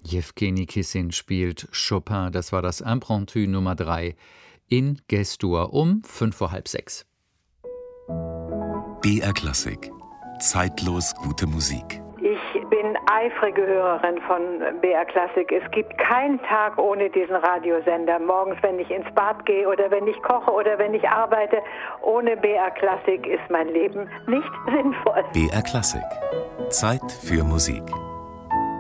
Jewgeni Kissin spielt Chopin, das war das Impromptu Nummer 3 in Gestur um 5:30. BR Klassik. Zeitlos gute Musik. Ich bin eifrige Hörerin von BR Klassik. Es gibt keinen Tag ohne diesen Radiosender. Morgens, wenn ich ins Bad gehe oder wenn ich koche oder wenn ich arbeite. Ohne BR Klassik ist mein Leben nicht sinnvoll. BR Klassik. Zeit für Musik.